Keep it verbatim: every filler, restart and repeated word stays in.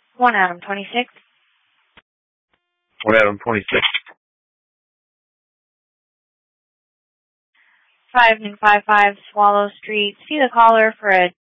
One Adam twenty-six. One Adam twenty-six. Five and five five Swallow Street. See the caller for a